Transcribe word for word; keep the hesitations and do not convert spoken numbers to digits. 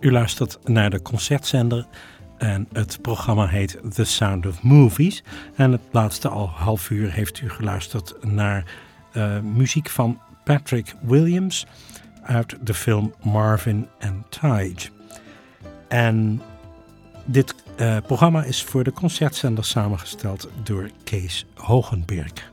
U luistert naar de Concertzender en het programma heet The Sound of Movies. En het laatste al half uur heeft u geluisterd naar uh, muziek van Patrick Williams uit de film Marvin and Tige. En dit uh, programma is voor de Concertzender samengesteld door Kees Hogenberg.